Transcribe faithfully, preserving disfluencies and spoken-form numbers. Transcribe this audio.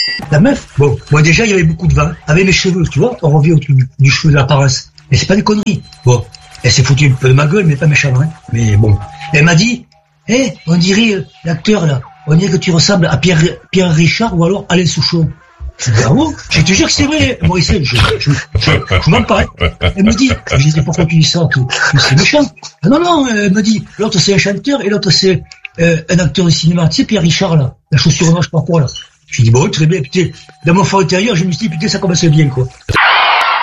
La meuf, bon, moi déjà il y avait beaucoup de vin, avec mes cheveux, tu vois, on revient au truc du, du cheveu de la paresse. Mais c'est pas des conneries. Bon, elle s'est foutue un peu de ma gueule, mais pas méchamment, hein. Mais bon. Elle m'a dit, hé, hey, on dirait euh, l'acteur là, on dirait que tu ressembles à Pierre, Pierre Richard ou alors Alain Souchon. Je dis, ah bon? Je te jure que c'est vrai, Maurice, je, je, je, je, je m'en parle. Elle me dit, je dis, pourquoi tu dis ça? Tu, c'est méchant. Ah non, non, elle me dit, l'autre c'est un chanteur et l'autre c'est euh, un acteur de cinéma. Tu sais, Pierre Richard là, la chaussure noire, je sais pas quoi là. Je dis, bon, très bien, putain, dans mon fort intérieur, je me suis dit, putain, ça commençait bien, quoi.